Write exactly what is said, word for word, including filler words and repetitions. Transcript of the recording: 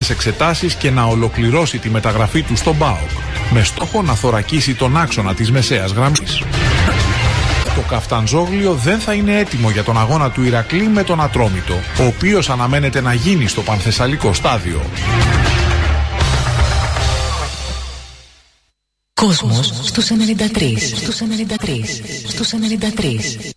εξετάσεις και να ολοκληρώσει τη μεταγραφή του στον ΠΑΟΚ, με στόχο να θωρακίσει τον άξονα της μεσαίας γραμμής. Το Καφταντζόγλιο δεν θα είναι έτοιμο για τον αγώνα του Ηρακλή με τον Ατρόμητο, ο οποίος αναμένεται να γίνει στο Πανθεσσαλικό στάδιο. Κόσμος στους ενενήντα τρία, στους ενενήντα τρία, στους ενενήντα τρία.